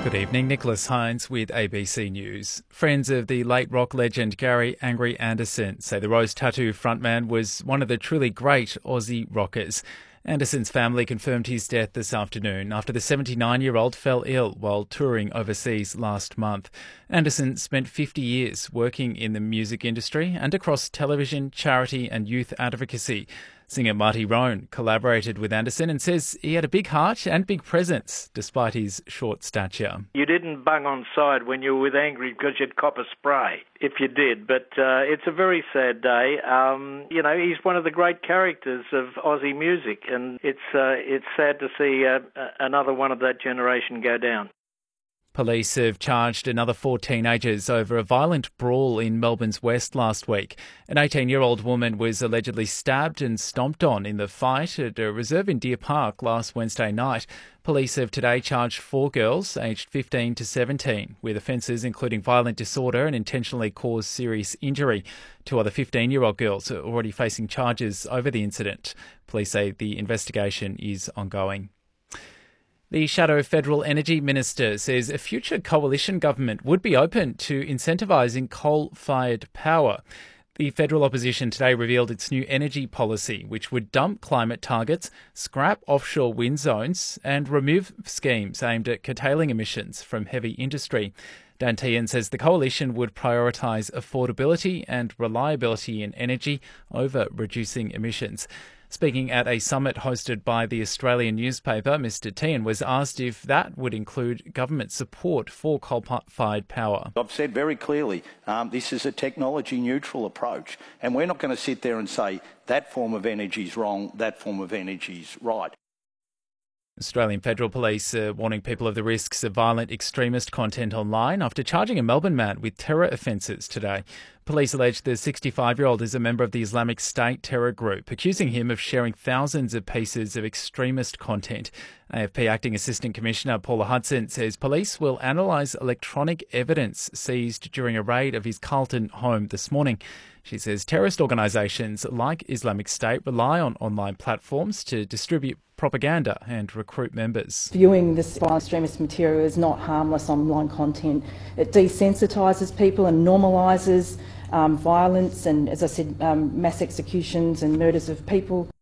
Good evening, Nicholas Hines with ABC News. Friends of the late rock legend Gary "Angry" Anderson say the Rose Tattoo frontman was one of the truly great Aussie rockers. Anderson's family confirmed his death this afternoon after the 79-year-old fell ill while touring overseas last month. Anderson spent 50 years working in the music industry and across television, charity and youth advocacy. Singer Marty Roan collaborated with Anderson and says he had a big heart and big presence despite his short stature. You didn't bung on side when you were with Angry because you'd cop a spray, if you did. But it's a very sad day. He's one of the great characters of Aussie music, and it's sad to see another one of that generation go down. Police have charged another 4 teenagers over a violent brawl in Melbourne's West last week. An 18-year-old woman was allegedly stabbed and stomped on in the fight at a reserve in Deer Park last Wednesday night. Police have today charged 4 girls aged 15 to 17 with offences including violent disorder and intentionally caused serious injury. 2 other 15-year-old girls are already facing charges over the incident. Police say the investigation is ongoing. The Shadow Federal Energy Minister says a future coalition government would be open to incentivising coal-fired power. The federal opposition today revealed its new energy policy, which would dump climate targets, scrap offshore wind zones and remove schemes aimed at curtailing emissions from heavy industry. Dan Tehan says the coalition would prioritise affordability and reliability in energy over reducing emissions. Speaking at a summit hosted by the Australian newspaper, Mr Tehan was asked if that would include government support for coal-fired power. I've said very clearly this is a technology-neutral approach, and we're not going to sit there and say that form of energy is wrong, that form of energy is right. Australian Federal Police are warning people of the risks of violent extremist content online after charging a Melbourne man with terror offences today. Police allege the 65-year-old is a member of the Islamic State terror group, accusing him of sharing thousands of pieces of extremist content. AFP Acting Assistant Commissioner Paula Hudson says police will analyse electronic evidence seized during a raid of his Carlton home this morning. She says terrorist organisations like Islamic State rely on online platforms to distribute propaganda and recruit members. Viewing this violent extremist material is not harmless online content. It desensitises people and normalises violence and, as I said, mass executions and murders of people.